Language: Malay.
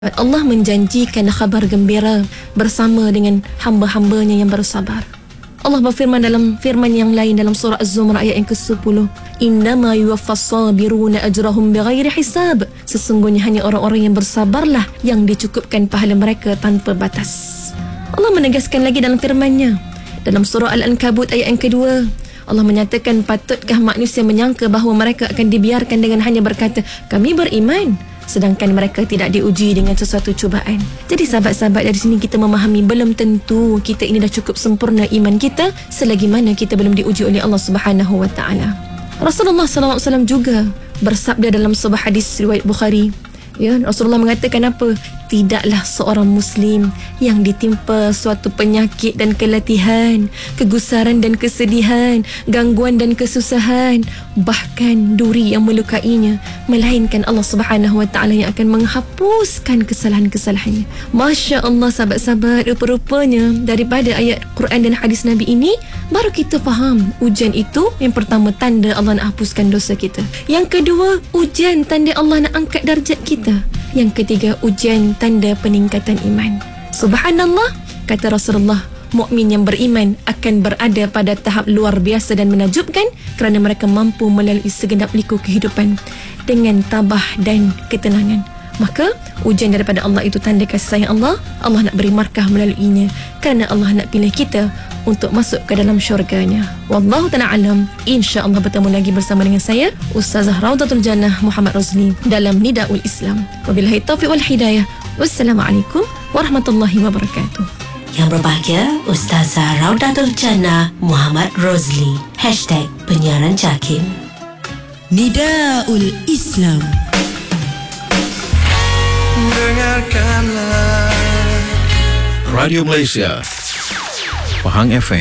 Allah menjanjikan khabar gembira bersama dengan hamba-hambanya yang bersabar. Allah berfirman dalam firman yang lain dalam surah Az-Zumar ayat yang ke-10, innama yuwaffas sabiruna ajrahum bighairi hisab. Sesungguhnya hanya orang-orang yang bersabarlah yang dicukupkan pahala mereka tanpa batas. Allah menegaskan lagi dalam firman-Nya dalam surah Al-Ankabut ayat yang kedua. Allah menyatakan, patutkah manusia menyangka bahawa mereka akan dibiarkan dengan hanya berkata kami beriman, sedangkan mereka tidak diuji dengan sesuatu cubaan. Jadi sahabat-sahabat, dari sini kita memahami belum tentu kita ini dah cukup sempurna iman kita selagi mana kita belum diuji oleh Allah Subhanahu Wa Taala. Rasulullah SAW juga bersabda dalam sebuah hadis riwayat Bukhari, ya, Rasulullah mengatakan apa? Tidaklah seorang Muslim yang ditimpa suatu penyakit dan keletihan, kegusaran dan kesedihan, gangguan dan kesusahan, bahkan duri yang melukainya, melainkan Allah Subhanahu Wa Taala yang akan menghapuskan kesalahan-kesalahannya. Masya Allah sahabat-sahabat, rupa-rupanya daripada ayat Quran dan hadis Nabi ini baru kita faham ujian itu yang pertama tanda Allah nak hapuskan dosa kita. Yang kedua, ujian tanda Allah nak angkat darjat kita. Yang ketiga, ujian tanda peningkatan iman. Subhanallah, kata Rasulullah, mukmin yang beriman akan berada pada tahap luar biasa dan menakjubkan kerana mereka mampu melalui segenap liku kehidupan dengan tabah dan ketenangan. Maka ujian daripada Allah itu tanda kasih sayang Allah. Allah nak beri markah melaluinya kerana Allah nak pilih kita untuk masuk ke dalam syurganya. Wallahu ta'ala alam. InsyaAllah bertemu lagi bersama dengan saya, Ustazah Raudatul Jannah Muhammad Rozli dalam Nida'ul Islam. Wabillahi taufiq wal hidayah. Wassalamualaikum warahmatullahi wabarakatuh. Yang berbahagia, Ustazah Raudatul Jannah Muhammad Rozli. #penyiaran JAKIM. Nida'ul Islam. Dengarkanlah Radio Malaysia, Pahang FM.